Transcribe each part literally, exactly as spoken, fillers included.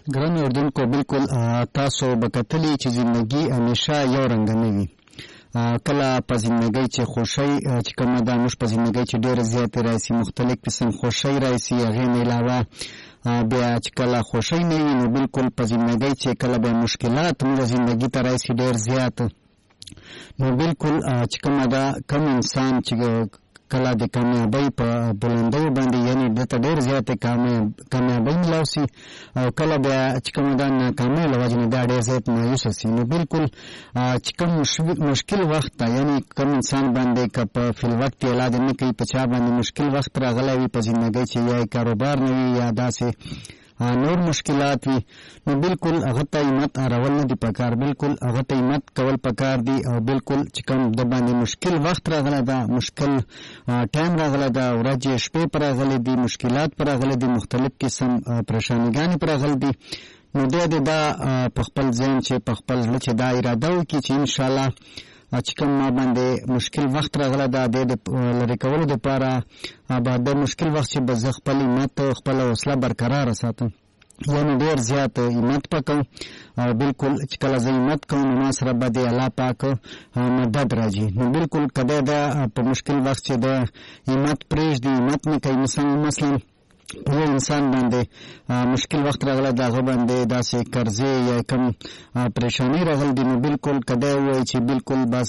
ګران اردوونکو بالکل تاسو به کتلي چې زندګي همیشه یو رنګه نه وي. کله په زندګۍ چې خوښۍ چې کومه ده موږ په زندګۍ چې ډېره زیاتې راشي مختلف قسم خوښۍ راشي هغې نه علاوه بیا چې کله خوښۍ نه وي نو بالکل په زندګۍ چې کله به مشکلات موږ زندګي ته راشي ډېر زیات نو بالکل چې کومه ده کوم انسان چې کله د کامیابۍ په بلندیو باندې یعنې دته ډېر زیاتې کامیابۍ میلاو سي او کله بیا چې کومه ده ناکامۍ له وجې نه دا ډېر زیات مایوسه سي. نو بالکل چې کوم مشکل وخت ته یعنې کوم انسان باندې که په فی الوقت علاج نه کوي په چا باندې مشکل وخت راغلی وي په زندګۍ چې یا یې کاروبار نه وي یا داسې نور مشکلات وي نو بالکل هغه ته همت اړول نه دي پکار. بالکل هغه ته همت کول پکار دي او بالکل چې کوم د باندې مشکل وخت راغلی ده مشکل ټایم راغلی ده ورځې شپې پر راغلی دي مشکلات پر راغلی دي مختلف قسم پریشانیګانې پر راغلی دي نو دی د دا په خپل ذهن چې په خپل زړه چې دا اراده وکړي چې انشاءالله چې کوم ما باندې مشکل وخت راغلی ده د لرې کولو دپاره به د مشکل وخت چې به زه خپل همت خپله حوصله برقراره ساتم یعنې ډېر زیات همت پکوم او بالکل چې کله زه همت کوم نو ما سره به د الله پاک مدد راځي. نو بالکل که دی د په مشکل وخت چې د همت پرېږدي همت نه کوي مثلا په یو انسان باندې مشکل وخت راغلی د هغه باندې داسې قرضې یا کوم پریشانۍ راغلی دي نو بالکل که دی ووایي چې بالکل بس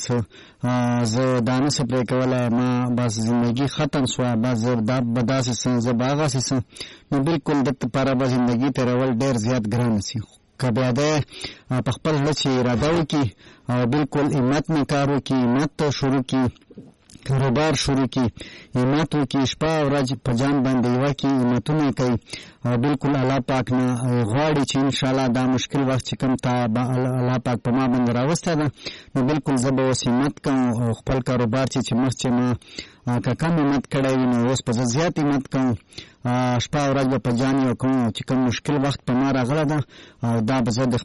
زه دا نسم پرې کولی ما بس زندګي ختم سوه بس زه دا به داسې څه زه به هغسې څه نو بالکل د لپاره به زندګي تېرول ډېر زیات ګرانه سي. که بیا دی په خپل زړه چې اراده وکړي او بالکل همت نه کار وکړي همت شروع کړي کاروبار شروع کړي همت وکړي شپه او ورځ په جان باندې یوه کړي همتونه کوي او بالکل الله پاک نه غواړي چې انشاءالله دا مشکل وخت چې کوم تا الله پاک په ما باندې راوستی ده نو بالکل زه به اوس همت کوم او خپل کاروبار چې چې مخکې ما که کم همت کړی وي نو اوس به زه زیات همت کوم شپه او ورځ به په جان یو کوم چې کوم مشکل وخت په ما راغلی ده او دا به زه د